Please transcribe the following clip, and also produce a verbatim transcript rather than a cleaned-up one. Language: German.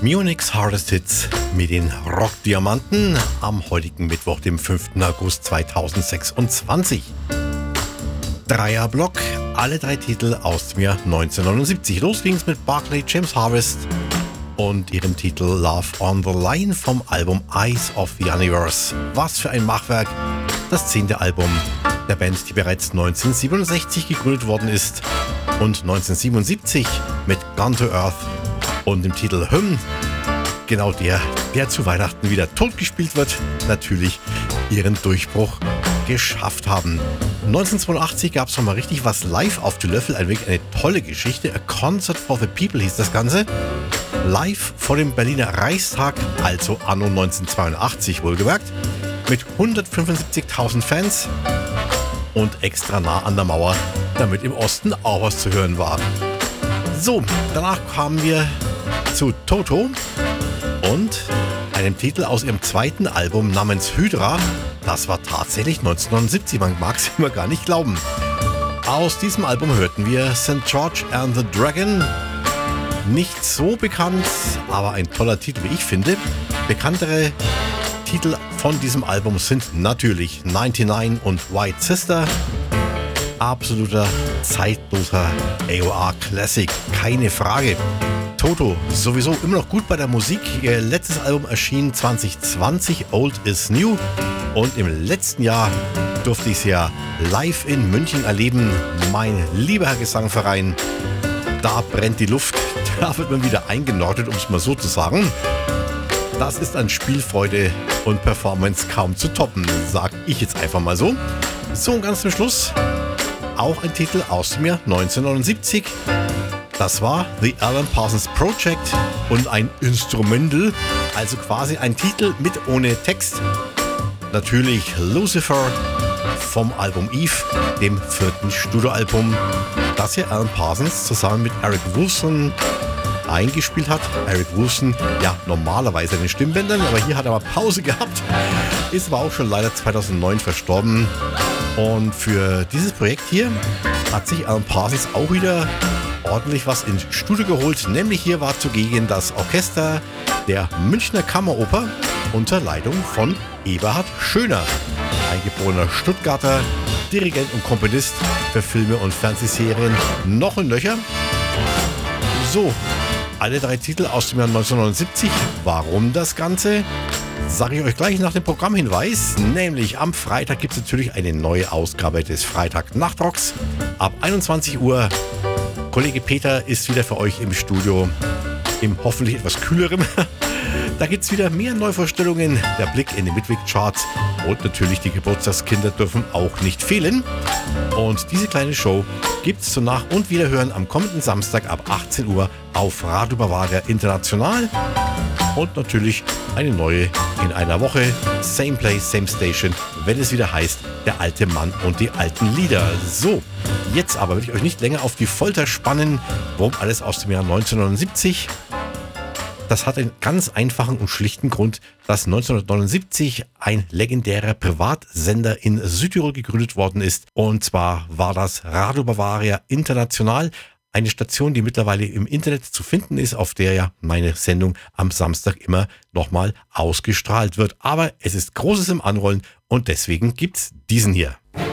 Munich's Hardest Hits mit den Rockdiamanten am heutigen Mittwoch, dem fünften August zweitausendsechsundzwanzig. Dreierblock, alle drei Titel aus dem Jahr neunzehnhundertneunundsiebzig. Los ging's mit Barclay James Harvest und ihrem Titel Love on the Line vom Album Eyes of the Universe. Was für ein Machwerk, das zehnte Album der Band, die bereits neunzehnhundertsiebenundsechzig gegründet worden ist und neunzehnhundertsiebenundsiebzig mit Gone to Earth und dem Titel Hymn, genau der, der zu Weihnachten wieder totgespielt wird, natürlich ihren Durchbruch geschafft haben. neunzehnhundertzweiundachtzig gab es nochmal richtig was live auf die Löffel, ein wirklich eine tolle Geschichte. A Concert for the People hieß das Ganze. Live vor dem Berliner Reichstag, also anno neunzehnhundertzweiundachtzig wohlgemerkt, mit hundertfünfundsiebzigtausend Fans und extra nah an der Mauer, damit im Osten auch was zu hören war. So, danach kamen wir zu Toto und einem Titel aus ihrem zweiten Album namens Hydra. Das war tatsächlich neunzehnhundertsiebzig, man mag es immer gar nicht glauben. Aus diesem Album hörten wir Saint George and the Dragon. Nicht so bekannt, aber ein toller Titel, wie ich finde. Bekanntere Titel von diesem Album sind natürlich neunundneunzig und White Sister. Absoluter, zeitloser A O R-Classic, keine Frage. Toto, sowieso immer noch gut bei der Musik. Ihr letztes Album erschien zwanzig zwanzig, Old is New. Und im letzten Jahr durfte ich es ja live in München erleben. Mein lieber Herr Gesangverein, da brennt die Luft. Da wird man wieder eingenordet, um es mal so zu sagen. Das ist an Spielfreude und Performance kaum zu toppen, sag ich jetzt einfach mal so. So, und ganz zum Schluss auch ein Titel aus dem Jahr neunzehnhundertneunundsiebzig. Das war The Alan Parsons Project und ein Instrumental, also quasi ein Titel mit ohne Text. Natürlich Lucifer vom Album Eve, dem vierten Studioalbum, das hier Alan Parsons zusammen mit Eric Woolfson eingespielt hat. Eric Woolfson, ja, normalerweise in den Stimmbändern, aber hier hat er mal Pause gehabt. Ist aber auch schon leider zweitausendneun verstorben. Und für dieses Projekt hier hat sich Alan Parsons auch wieder ordentlich was ins Studio geholt. Nämlich hier war zugegen das Orchester der Münchner Kammeroper unter Leitung von Eberhard Schöner, ein geborener Stuttgarter, Dirigent und Komponist für Filme und Fernsehserien noch und nöcher. So, alle drei Titel aus dem Jahr neunzehnhundertneunundsiebzig. Warum das Ganze? Sage ich euch gleich nach dem Programmhinweis. Nämlich am Freitag gibt es natürlich eine neue Ausgabe des Freitag-Nachtrocks. Ab einundzwanzig Uhr. Kollege Peter ist wieder für euch im Studio. Im hoffentlich etwas kühlerem. Da gibt es wieder mehr Neuvorstellungen, der Blick in die Midweek-Charts und natürlich die Geburtstagskinder dürfen auch nicht fehlen. Und diese kleine Show gibt es zum Nach- und Wiederhören am kommenden Samstag ab achtzehn Uhr auf Radio Bavaria International. Und natürlich eine neue in einer Woche. Same Place, Same Station, wenn es wieder heißt, der alte Mann und die alten Lieder. So, jetzt aber will ich euch nicht länger auf die Folter spannen. Warum alles aus dem Jahr neunzehnhundertneunundsiebzig? Das hat einen ganz einfachen und schlichten Grund, dass neunzehnhundertneunundsiebzig ein legendärer Privatsender in Südtirol gegründet worden ist. Und zwar war das Radio Bavaria International, eine Station, die mittlerweile im Internet zu finden ist, auf der ja meine Sendung am Samstag immer nochmal ausgestrahlt wird. Aber es ist Großes im Anrollen und deswegen gibt's diesen hier.